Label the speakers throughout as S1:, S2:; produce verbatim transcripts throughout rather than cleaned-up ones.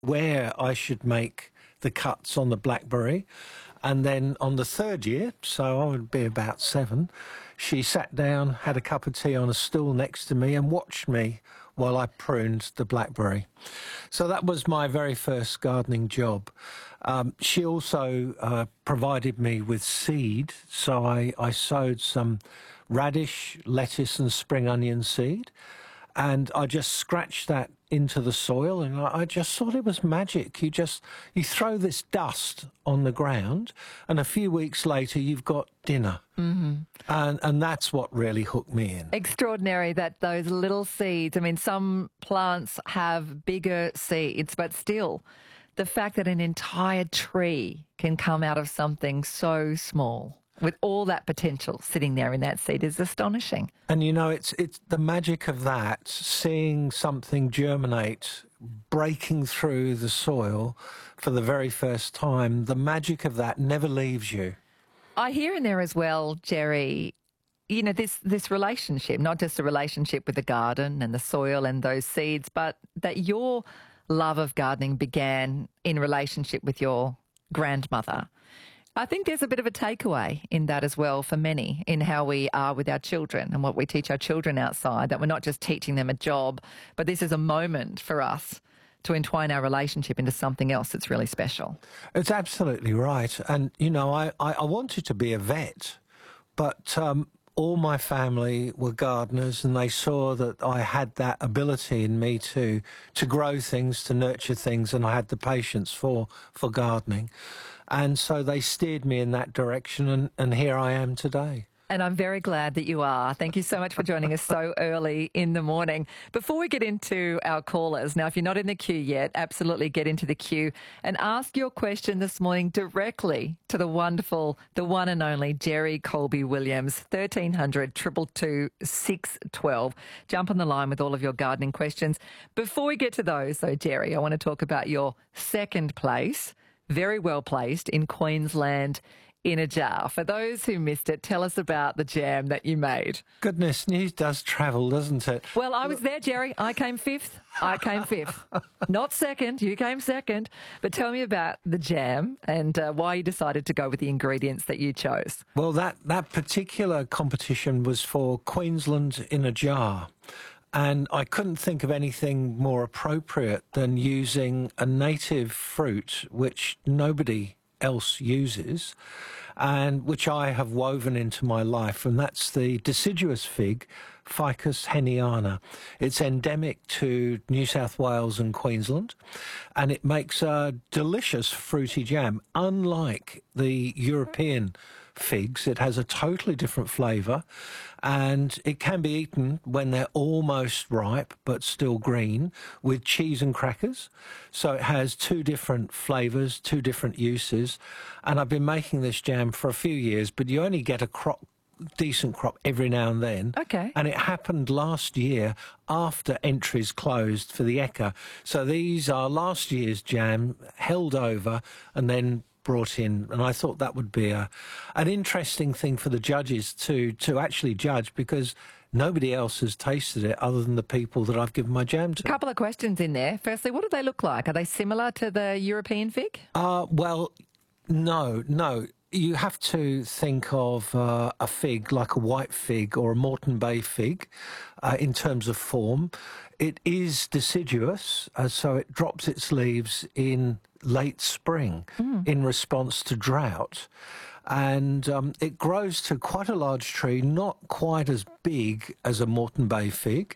S1: where I should make the cuts on the blackberry. And then on the third year, so I would be about seven, she sat down, had a cup of tea on a stool next to me and watched me while I pruned the blackberry. So that was my very first gardening job. Um, she also uh, provided me with seed, so I, I sowed some radish, lettuce and spring onion seed, and I just scratched that into the soil, and I, I just thought it was magic. You just, you throw this dust on the ground, and a few weeks later you've got dinner. Mm-hmm. And, and that's what really hooked me in.
S2: Extraordinary that those little seeds, I mean, some plants have bigger seeds, but still, the fact that an entire tree can come out of something so small with all that potential sitting there in that seed is astonishing.
S1: And, you know, it's it's the magic of that, seeing something germinate, breaking through the soil for the very first time, the magic of that never leaves you.
S2: I hear in there as well, Jerry, you know, this, this relationship, not just a relationship with the garden and the soil and those seeds, but that your love of gardening began in relationship with your grandmother. I think there's a bit of a takeaway in that as well for many, in how we are with our children and what we teach our children outside, that we're not just teaching them a job, but this is a moment for us to entwine our relationship into something else that's really special.
S1: It's absolutely right. And, you know, I, I, I wanted to be a vet, but um, all my family were gardeners, and they saw that I had that ability in me to to grow things, to nurture things, and I had the patience for, for gardening. And so they steered me in that direction, and, and here I am today.
S2: And I'm very glad that you are. Thank you so much for joining us so early in the morning. Before we get into our callers, now, if you're not in the queue yet, absolutely get into the queue and ask your question this morning directly to the wonderful, the one and only Jerry Colby Williams, thirteen hundred, two two two, six one two. Jump on the line with all of your gardening questions. Before we get to those, though, Jerry, I want to talk about your second place, very well placed in Queensland, in a jar. For those who missed it, tell us about the jam that you made.
S1: Goodness, news does travel, doesn't it?
S2: Well, I was there, Jerry. I came fifth. I came fifth. Not second. You came second. But tell me about the jam and uh, why you decided to go with the ingredients that you chose.
S1: Well, that, that particular competition was for Queensland in a jar. And I couldn't think of anything more appropriate than using a native fruit which nobody else uses, and which I have woven into my life, and that's the deciduous fig, Ficus heniana. It's endemic to New South Wales and Queensland, and it makes a delicious fruity jam. Unlike the European figs, it has a totally different flavour, and it can be eaten when they're almost ripe but still green with cheese and crackers. So it has two different flavours, two different uses, and I've been making this jam for a few years, but you only get a crop decent crop every now and then.
S2: Okay.
S1: And it happened last year after entries closed for the Ekka. So these are last year's jam held over and then brought in, and I thought that would be a an interesting thing for the judges to to actually judge, because nobody else has tasted it other than the people that I've given my jam to.
S2: A couple of questions in there. Firstly, what do they look like? Are they similar to the European fig?
S1: Uh, well, no, no. You have to think of uh, a fig like a white fig or a Moreton Bay fig uh, in terms of form. It is deciduous, uh, so it drops its leaves in late spring mm. in response to drought. And um, it grows to quite a large tree, not quite as big as a Moreton Bay fig,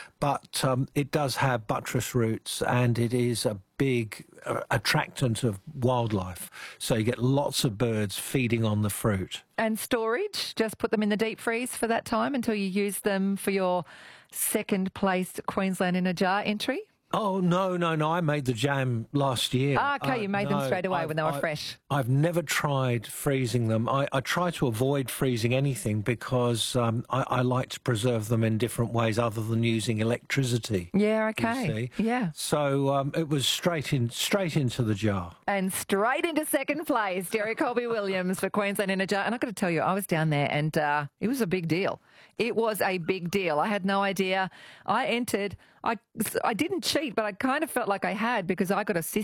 S1: but um, it does have buttress roots, and it is a big uh, attractant of wildlife. So you get lots of birds feeding on the fruit.
S2: And storage? Just put them in the deep freeze for that time until you use them for your second place Queensland in a jar entry?
S1: Oh, no, no, no. I made the jam last year.
S2: Ah, okay, uh, you made no, them straight away I've, when they were
S1: I,
S2: fresh.
S1: I've never tried freezing them. I, I try to avoid freezing anything because um, I, I like to preserve them in different ways other than using electricity.
S2: Yeah, okay. Yeah.
S1: So um, it was straight in, straight into the jar.
S2: And straight into second place, Jerry Colby Williams for Queensland in a jar. And I've got to tell you, I was down there and uh, it was a big deal. It was a big deal. I had no idea. I entered I, I didn't cheat, but I kind of felt like I had because I got a